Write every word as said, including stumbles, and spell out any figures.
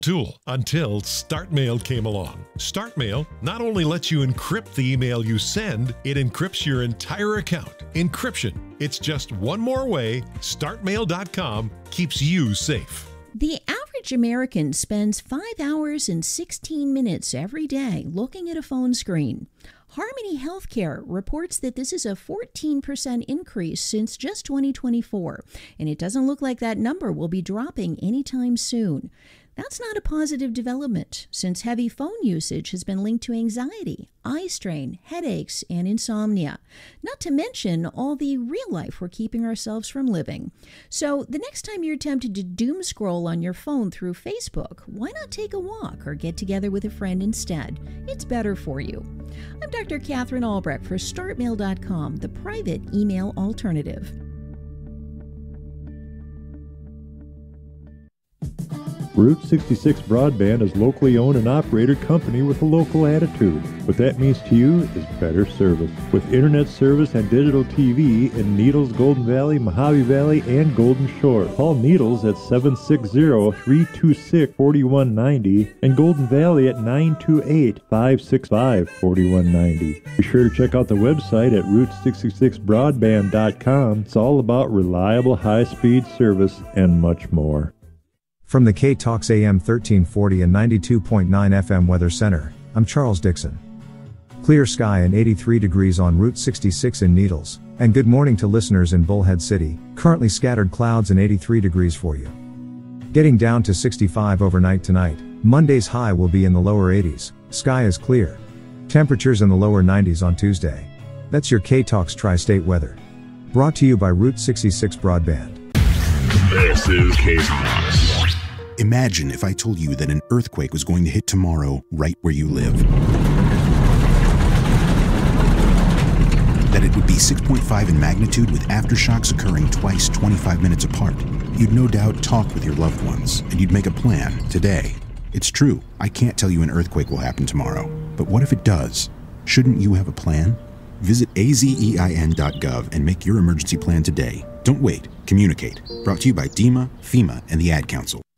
tool until StartMail came along. StartMail not only lets you encrypt the email you send, it encrypts your entire account. Encryption. It's just one more way start mail dot com keeps you safe. The average American spends five hours and sixteen minutes every day looking at a phone screen. Harmony Healthcare reports that this is a fourteen percent increase since just twenty twenty-four, and it doesn't look like that number will be dropping anytime soon. That's not a positive development, since heavy phone usage has been linked to anxiety, eye strain, headaches, and insomnia. Not to mention all the real life we're keeping ourselves from living. So the next time you're tempted to doom scroll on your phone through Facebook, why not take a walk or get together with a friend instead? It's better for you. I'm Doctor Catherine Albrecht for start mail dot com, the private email alternative. Route sixty-six Broadband is a locally owned and operated company with a local attitude. What that means to you is better service. With internet service and digital T V in Needles, Golden Valley, Mojave Valley, and Golden Shore. Call Needles at seven six zero, three two six, four one nine zero and Golden Valley at nine two eight, five six five, four one nine zero. Be sure to check out the website at route sixty-six broadband dot com. It's all about reliable high-speed service and much more. From the K-Talks A M thirteen forty and ninety-two point nine F M Weather Center, I'm Charles Dixon. Clear sky and eighty-three degrees on Route sixty-six in Needles, and good morning to listeners in Bullhead City, currently scattered clouds and eighty-three degrees for you. Getting down to sixty-five overnight tonight, Monday's high will be in the lower eighties, sky is clear. Temperatures in the lower nineties on Tuesday. That's your K-Talks Tri-State weather. Brought to you by Route sixty-six Broadband. This is K-Talks. Imagine if I told you that an earthquake was going to hit tomorrow right where you live. That it would be six point five in magnitude with aftershocks occurring twice twenty-five minutes apart. You'd no doubt talk with your loved ones, and you'd make a plan today. It's true, I can't tell you an earthquake will happen tomorrow. But what if it does? Shouldn't you have a plan? Visit A Z E I N dot gov and make your emergency plan today. Don't wait, communicate. Brought to you by DEMA, FEMA, and the Ad Council.